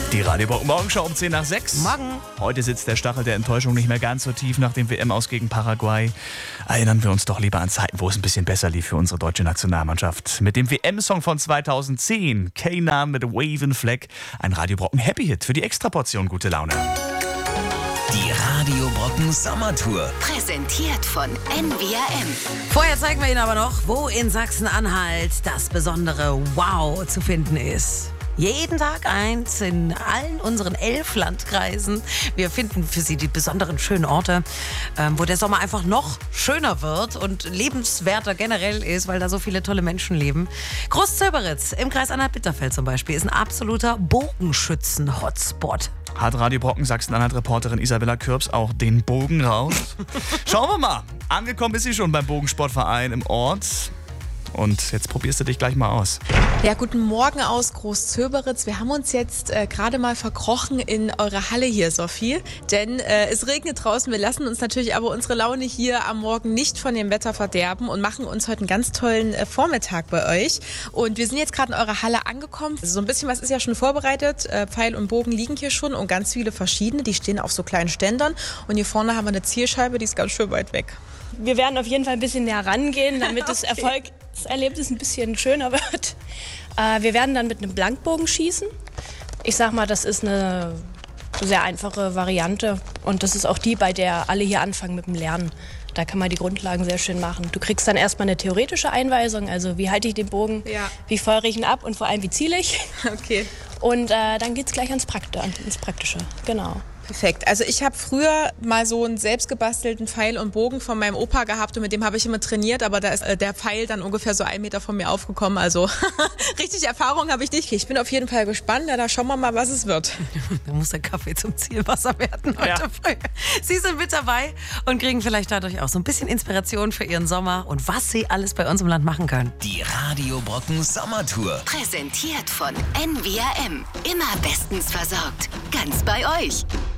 Die Radio Brocken Morgenschau um 10 nach 6. Morgen. Heute sitzt der Stachel der Enttäuschung nicht mehr ganz so tief nach dem WM-Aus gegen Paraguay. Erinnern wir uns doch lieber an Zeiten, wo es ein bisschen besser lief für unsere deutsche Nationalmannschaft. Mit dem WM-Song von 2010, K-Na mit Wavin' Flag, ein Radio Brocken Happy-Hit für die Extraportion gute Laune. Die Radio Brocken Sommertour. Präsentiert von NWRM. Vorher zeigen wir Ihnen aber noch, wo in Sachsen-Anhalt das besondere Wow zu finden ist. Jeden Tag eins in allen unseren 11 Landkreisen. Wir finden für Sie die besonderen schönen Orte, wo der Sommer einfach noch schöner wird und lebenswerter generell ist, weil da so viele tolle Menschen leben. Groß-Zöberitz im Kreis Anhalt-Bitterfeld zum Beispiel ist ein absoluter Bogenschützen-Hotspot. Hat Radio Brocken Sachsen-Anhalt-Reporterin Isabella Kürbs auch den Bogen raus? Schauen wir mal. Angekommen ist sie schon beim Bogensportverein im Ort. Und jetzt probierst du dich gleich mal aus. Ja, guten Morgen aus Groß-Zöberitz. Wir haben uns jetzt gerade mal verkrochen in eure Halle hier, Sophie. Denn es regnet draußen. Wir lassen uns natürlich aber unsere Laune hier am Morgen nicht von dem Wetter verderben und machen uns heute einen ganz tollen Vormittag bei euch. Und wir sind jetzt gerade in eurer Halle angekommen. Also so ein bisschen was ist ja schon vorbereitet. Pfeil und Bogen liegen hier schon und ganz viele verschiedene. Die stehen auf so kleinen Ständern. Und hier vorne haben wir eine Zielscheibe, die ist ganz schön weit weg. Wir werden auf jeden Fall ein bisschen näher rangehen, damit das Erfolgserlebnis ein bisschen schöner wird. Wir werden dann mit einem Blankbogen schießen. Ich sag mal, das ist eine sehr einfache Variante und das ist auch die, bei der alle hier anfangen mit dem Lernen. Da kann man die Grundlagen sehr schön machen. Du kriegst dann erstmal eine theoretische Einweisung, also wie halte ich den Bogen, wie feuere ich ihn ab und vor allem wie ziele ich. Okay. Und dann geht's gleich ins Praktische, genau. Perfekt. Also ich habe früher mal so einen selbstgebastelten Pfeil und Bogen von meinem Opa gehabt und mit dem habe ich immer trainiert, aber da ist der Pfeil dann ungefähr so 1 Meter von mir aufgekommen. Also richtig Erfahrung habe ich nicht. Ich bin auf jeden Fall gespannt. Ja, da schauen wir mal, was es wird. Da muss der Kaffee zum Zielwasser werden heute früh. Sie sind mit dabei und kriegen vielleicht dadurch auch so ein bisschen Inspiration für Ihren Sommer und was Sie alles bei uns im Land machen können. Die Radio Brocken Sommertour. Präsentiert von NWRM. Immer bestens versorgt. Ganz bei euch.